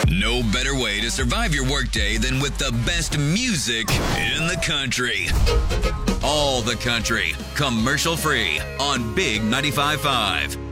No better way to survive your workday than with the best music in the country. All the country, commercial free on Big 95.5.